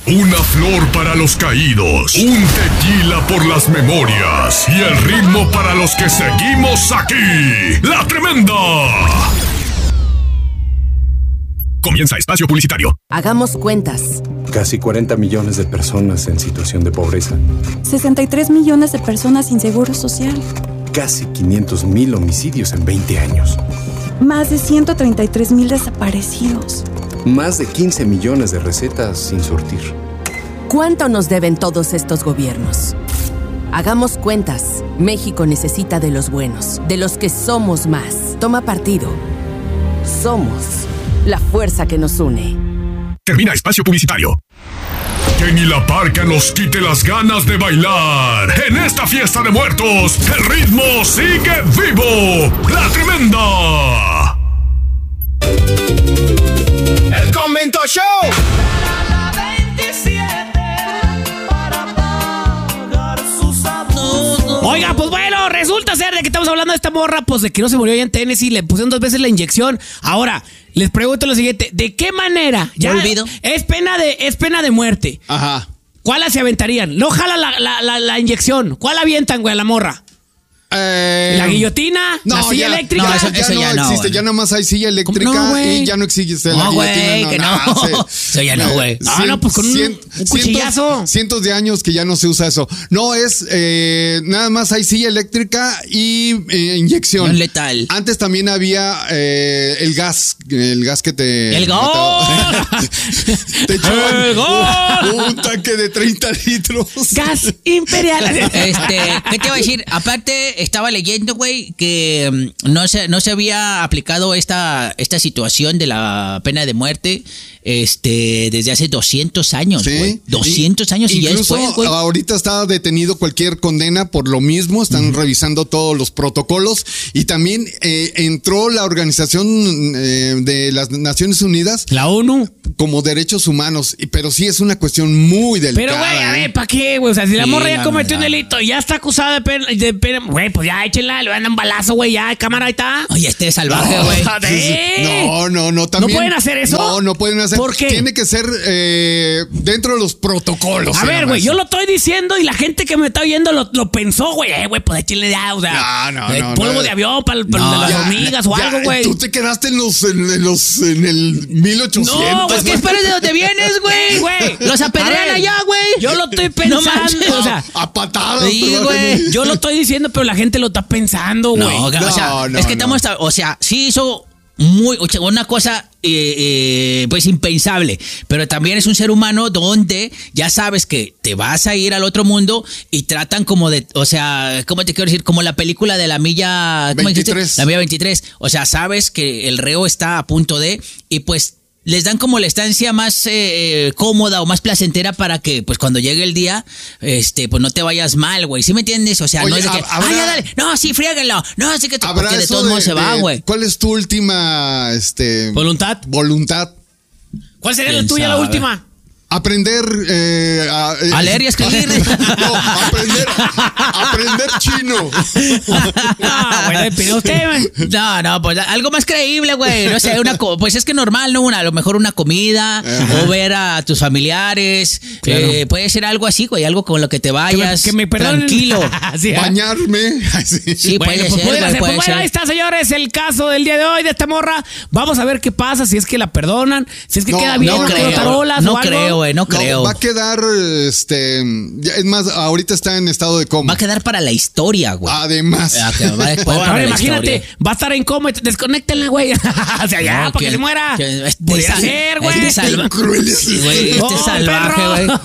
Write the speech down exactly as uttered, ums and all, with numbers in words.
Una flor para los caídos, un tequila por las memorias y el ritmo para los que seguimos aquí. ¡La Tremenda! Comienza espacio publicitario. Hagamos cuentas. Casi cuarenta millones de personas en situación de pobreza. sesenta y tres millones de personas sin seguro social. Casi quinientos mil homicidios en veinte años. Más de ciento treinta y tres mil desaparecidos. Más de quince millones de recetas sin surtir. ¿Cuánto nos deben todos estos gobiernos? Hagamos cuentas. México necesita de los buenos, de los que somos más. Toma partido. Somos la fuerza que nos une. Termina espacio publicitario. Que ni la parca nos quite las ganas de bailar. En esta fiesta de muertos, el ritmo sigue vivo. ¡La Tremenda! El Convento Show. Oiga, pues bueno, resulta ser de que estamos hablando de esta morra, pues de que no se murió allá en Tennessee, le pusieron dos veces la inyección. Ahora, les pregunto lo siguiente, ¿de qué manera? Ya olvido. Es pena de, es pena de muerte. Ajá. ¿Cuál se aventarían? No jala la, la, la, la inyección. ¿Cuál avientan, güey, a la morra? Eh, ¿La guillotina? No, ¿La silla ya, eléctrica? No, eso, Eso eso ya ya no no, existe, güey. ya nada más hay silla eléctrica No, güey. y ya no existe la No, güey, guillotina. que no. Eso ya no, güey. No, no, pues con un- un cuchillazo. Cientos, cientos de años que ya no se usa eso. No, es eh, nada más hay silla eléctrica y eh, inyección. No letal. Antes también había eh, el gas, el gas que te... ¡El gol! Te echaban ¡El gol! un, un tanque de treinta litros. Gas imperial. Este, ¿qué te iba a decir? Aparte, estaba leyendo, güey, que mm, no se, no se había aplicado esta, esta situación de la pena de muerte este, desde hace doscientos años, Sí. güey. doscientos años y ya Incluso después, güey. ahorita está detenido cualquier condena por lo mismo. Están uh-huh. revisando todos los protocolos. Y también eh, entró la Organización eh, de las Naciones Unidas. La ONU. Como derechos humanos. Y- Pero sí es una cuestión muy delicada. Pero, güey, a ¿eh? ver, ¿para qué, güey? O sea, si la Sí, morra ya la cometió un verdad. delito y ya está acusada de pena, de pena, güey, pues ya échenla, le van a dar un balazo, güey, ya, cámara, ahí está. Oye, este es salvaje, No, güey. Joder. No, no, no. También, ¿No pueden hacer eso? No, no pueden hacer. ¿Por qué? Tiene que ser eh, dentro de los protocolos. A nada ver, güey, más. yo lo estoy diciendo y la gente que me está oyendo lo, lo pensó, güey. Eh, güey, pues échenle ya, o sea, No, no, eh, no, polvo no. de avión para No, las Ya, hormigas o ya, algo, güey. Tú te quedaste en los, en, en los, en el mil ochocientos. No, Pues, ¿qué esperas de dónde vienes, güey? Güey, Los a apedrean ver, allá, güey. Yo lo estoy No pensando, manches. o sea, A patadas. Sí, te güey. bajan. yo lo estoy diciendo, pero la gente lo está pensando, güey. No, o sea, No, no, es que no. estamos, o sea, sí hizo muy, o sea, una cosa eh, eh, pues impensable, pero también es un ser humano donde ya sabes que te vas a ir al otro mundo y tratan como de, o sea, ¿cómo te quiero decir? Como la película de la milla ¿cómo dijiste? veintitrés. La milla veintitrés, o sea, sabes que el reo está a punto de y pues les dan como la estancia más eh, cómoda o más placentera para que, pues, cuando llegue el día, este, pues, no te vayas mal, güey. ¿Sí me entiendes? O sea, Oye, no es de que, hab- habrá- ah, ya dale, no, sí, fríaguenlo. No, así que, Habrá porque de eso todos modos se va, de- güey. ¿Cuál es tu última, este... ¿Voluntad? Voluntad. ¿Cuál sería la ¿Quién tuya, la sabe? última? Aprender eh, a, eh, A leer y a escribir. No, aprender, aprender chino. Ah, bueno, pero usted, güey. No, no, pues algo más creíble, güey. No sé, una co- pues es que normal, ¿no? Una, a lo mejor una comida Ajá. o ver a tus familiares. Claro. Eh, puede ser algo así, güey, algo con lo que te Que me, vayas que me perdonen. tranquilo. Sí, ¿eh? Bañarme. Ay, sí. Sí, Bueno, puede pues ser, pueden güey, hacer. puede Pues bueno, ser. ahí está, señores, el caso del día de hoy de esta morra. Vamos a ver qué pasa, si es que la perdonan, si es que No, queda bien, no no creo. creo, tarolas No o algo. creo, güey, no No, creo. va a quedar, este, ya, es más, ahorita está en estado de coma. Va a quedar para la historia, güey. Además. Ah, que va a quedar para Ahora la imagínate, historia. va a estar en coma, desconéctenla, güey. O sea, ya, No, para que que- se muera. que este Podría sal- ser, güey. este salva- Qué cruel es Sí, güey, esto. este Oh, salvaje, perro. güey.